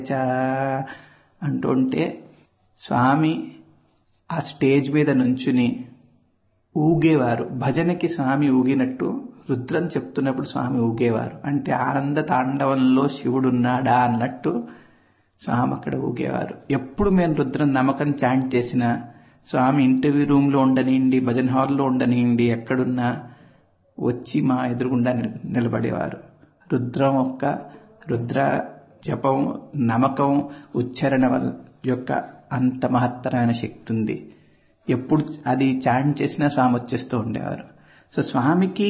చా అంటుంటే స్వామి ఆ స్టేజ్ మీద నుంచుని ఊగేవారు. భజనకి స్వామి ఊగినట్టు రుద్రం చెప్తున్నప్పుడు స్వామి ఊగేవారు. అంటే ఆనంద తాండవంలో శివుడున్నాడా అన్నట్టు స్వామి అక్కడ ఊగేవారు. ఎప్పుడు మేము రుద్రం నమ్మకం చాంట్ చేసినా స్వామి ఇంటర్వ్యూ రూమ్లో ఉండనివ్వండి, భజన హాల్లో ఉండనివ్వండి, ఎక్కడున్నా వచ్చి మా ఎదురుగుండా నిలబడేవారు. రుద్ర జపం, నమ్మకం, ఉచ్చారణ యొక్క అంత మహత్తరమైన శక్తి ఉంది. ఎప్పుడు అది చాంట్ చేసినా స్వామి వచ్చేస్తూ ఉండేవారు. సో స్వామికి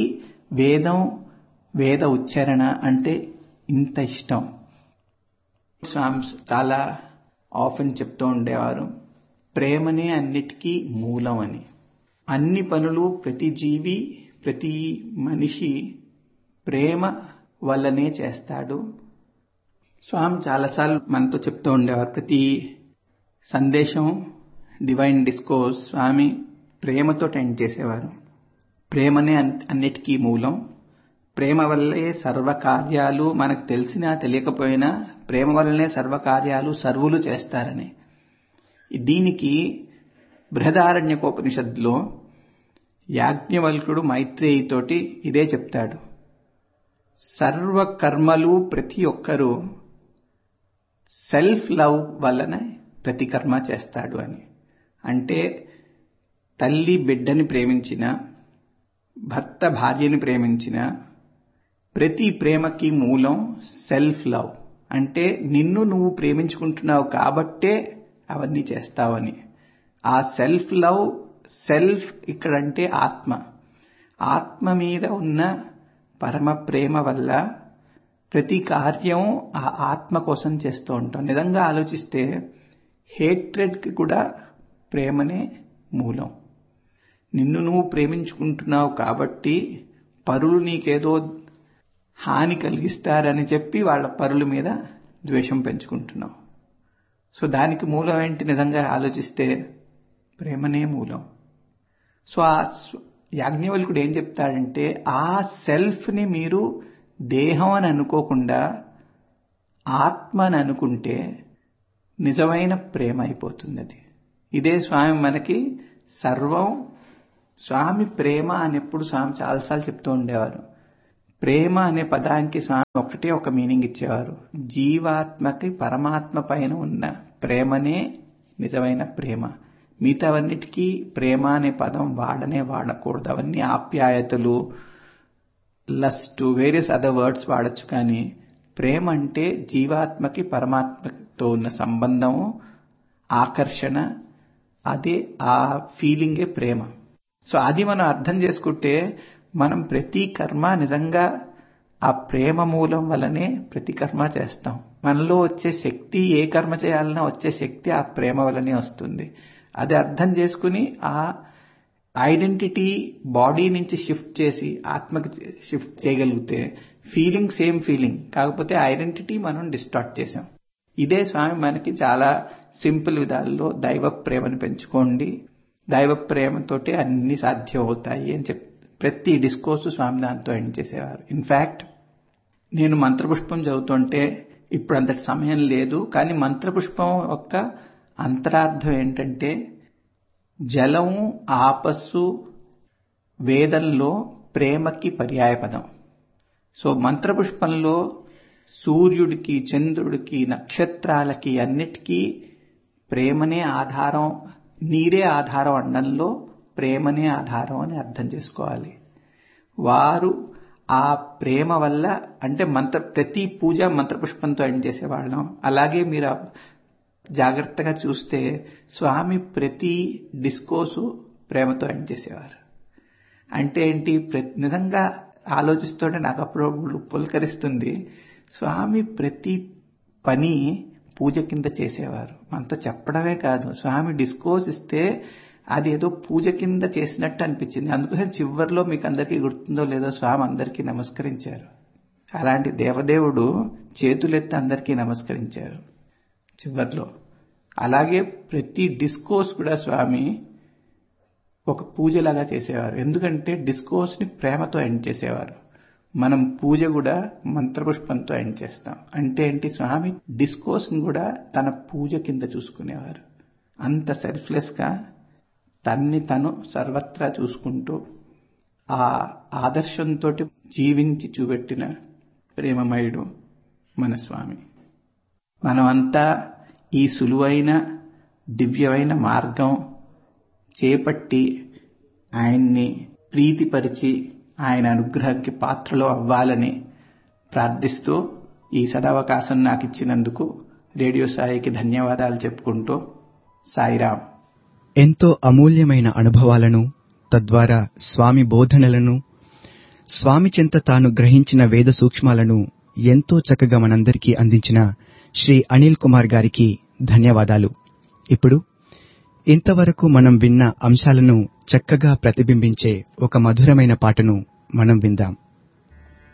వేద ఉచ్చారణ అంటే ఇంత ఇష్టం. స్వామి చాలా ఆఫెన్ చెప్తూ ఉండేవారు, ప్రేమనే అన్నిటికీ మూలం అని. అన్ని పనులు, ప్రతి జీవి, ప్రతి మనిషి ప్రేమ వల్లనే చేస్తాడు. స్వామి చాలాసార్లు మనతో చెప్తూ ఉండేవారు. ప్రతి సందేశం, డివైన్ డిస్కోర్స్ స్వామి ప్రేమతో ఎండ్ చేసేవారు. ప్రేమనే అన్నిటికీ మూలం, ప్రేమ వల్లే సర్వకార్యాలు, మనకు తెలిసినా తెలియకపోయినా ప్రేమ వల్లనే సర్వకార్యాలు సర్వులు చేస్తారని. దీనికి బృహదారణ్యకోపనిషత్తులో యాజ్ఞవల్కుడు మైత్రేయితోటి ఇదే చెప్తాడు. సర్వకర్మలు ప్రతి ఒక్కరూ సెల్ఫ్ లవ్ వల్లనే ప్రతి కర్మ చేస్తాడు అని. అంటే తల్లి బిడ్డని ప్రేమించిన, భర్త భార్యని ప్రేమించిన, ప్రతి ప్రేమకి మూలం సెల్ఫ్ లవ్. అంటే నిన్ను నువ్వు ప్రేమించుకుంటున్నావు కాబట్టే అవన్నీ చేస్తావని. ఆ సెల్ఫ్ లవ్, సెల్ఫ్ ఇక్కడంటే ఆత్మ మీద ఉన్న పరమ ప్రేమ వల్ల ప్రతి కార్యం ఆ ఆత్మ కోసం చేస్తూ ఉంటాం. నిజంగా ఆలోచిస్తే హేట్రెడ్కి కూడా ప్రేమనే మూలం. నిన్ను నువ్వు ప్రేమించుకుంటున్నావు కాబట్టి పరులు నీకేదో హాని కలిగిస్తారని చెప్పి వాళ్ళ పరుల మీద ద్వేషం పెంచుకుంటున్నావు. సో దానికి మూలం ఏంటి? నిజంగా ఆలోచిస్తే ప్రేమనే మూలం. సో ఆ యాజ్ఞవల్కుడు ఏం చెప్తాడంటే, ఆ సెల్ఫ్ని మీరు దేహం అని అనుకోకుండా ఆత్మ అని అనుకుంటే నిజమైన ప్రేమ అయిపోతుంది అది. ఇదే స్వామి మనకి సర్వం. స్వామి ప్రేమ అని ఎప్పుడు స్వామి చాలాసార్లు చెప్తూ ఉండేవారు. ప్రేమ అనే పదానికి స్వామి ఒకటే ఒక మీనింగ్ ఇచ్చేవారు. జీవాత్మకి పరమాత్మ పైన ఉన్న ప్రేమనే నిజమైన ప్రేమ. మిగతావన్నిటికీ ప్రేమ అనే పదం వాడకూడదు. అవన్నీ ఆప్యాయతలు, లస్ట్, వేరియస్ అదర్ వర్డ్స్ వాడచ్చు. కానీ ప్రేమ అంటే జీవాత్మకి పరమాత్మతో ఉన్న సంబంధము, ఆకర్షణ, అదే ఆ ఫీలింగే ప్రేమ. సో అది మనం అర్థం చేసుకుంటే మనం ప్రతి కర్మ నిజంగా ఆ ప్రేమ మూలం వల్లనే ప్రతి కర్మ చేస్తాం. మనలో వచ్చే శక్తి, ఏ కర్మ చేయాలన్నా వచ్చే శక్తి ఆ ప్రేమ వల్లనే వస్తుంది. అది అర్థం చేసుకుని ఆ ఐడెంటిటీ బాడీ నుంచి షిఫ్ట్ చేసి ఆత్మకి షిఫ్ట్ చేయగలిగితే ఫీలింగ్ సేమ్ ఫీలింగ్, కాకపోతే ఐడెంటిటీ మనం డిస్టార్ట్ చేసాం. ఇదే స్వామి మనకి చాలా సింపుల్ విధాల్లో దైవ ప్రేమను పెంచుకోండి, దైవ ప్రేమతోటే అన్ని సాధ్యం అవుతాయి అని చెప్పి ప్రతి డిస్కోర్సు స్వామి దాంతో ఎండ్ చేసేవారు. ఇన్ఫ్యాక్ట్ నేను మంత్రపుష్పం చదువుతుంటే ఇప్పుడు అంతటి సమయం లేదు, కానీ మంత్రపుష్పం యొక్క అంతరార్థం ఏంటంటే జలం, ఆపస్సు వేదంలో ప్రేమకి పర్యాయపదం. సో మంత్రపుష్పంలో సూర్యుడికి, చంద్రుడికి, నక్షత్రాలకి అన్నిటికీ ప్రేమనే ఆధారం, నీరే ఆధారం అనడంలో ప్రేమనే ఆధారం అని అర్థం చేసుకోవాలి. వారు ఆ ప్రేమ వల్ల, అంటే ప్రతి పూజ మంత్రపుష్పంతో ఎండ్ చేసేవాళ్ళం. అలాగే మీరు జాగ్రత్తగా చూస్తే స్వామి ప్రతి డిస్కోర్సు ప్రేమతో ఎండ్ చేసేవారు. అంటే ఏంటి? నిజంగా ఆలోచిస్తుంటే నాకు అప్పుడు పులకరిస్తుంది. స్వామి ప్రతి పని పూజ కింద చేసేవారు. మనతో చెప్పడమే కాదు, స్వామి డిస్కోర్స్ ఇస్తే అది ఏదో పూజ కింద చేసినట్టు అనిపించింది. అందుకోసం చివరిలో మీకు అందరికీ గుర్తుందో లేదో స్వామి అందరికీ నమస్కరించారు. అలాంటి దేవదేవుడు చేతులెత్తి అందరికీ నమస్కరించారు చివరిలో. అలాగే ప్రతి డిస్కోర్స్ కూడా స్వామి ఒక పూజలాగా చేసేవారు. ఎందుకంటే డిస్కోర్స్ని ప్రేమతో ఎండ్ చేసేవారు. మనం పూజ కూడా మంత్రపుష్పంతో ఎండ్ చేస్తాం. అంటే ఏంటి, స్వామి డిస్కోర్స్ ని కూడా తన పూజ కింద చూసుకునేవారు. అంత సెల్ఫ్లెస్ గా తన్ని తను సర్వత్రా చూసుకుంటూ ఆ ఆదర్శంతో జీవించి చూపెట్టిన ప్రేమమయుడు మన స్వామి. మనమంతా ఈ సులువైన దివ్యమైన మార్గం చేపట్టి ఆయన్ని ప్రీతిపరిచి ఆయన అనుగ్రహానికి పాత్రలో అవ్వాలని ప్రార్థిస్తూ ఈ సదవకాశం నాకు ఇచ్చినందుకు రేడియో సాయికి ధన్యవాదాలు చెప్పుకుంటూ సాయిరాం. ఎంతో అమూల్యమైన అనుభవాలను, తద్వారా స్వామి బోధనలను, స్వామి చెంత తాను గ్రహించిన వేద సూక్ష్మాలను ఎంతో చక్కగా మనందరికీ అందించిన శ్రీ అనిల్ కుమార్ గారికి ధన్యవాదాలు. ఇప్పుడు ఇంతవరకు మనం విన్న అంశాలను చక్కగా ప్రతిబింబించే ఒక మధురమైన పాటను మనం విందాం.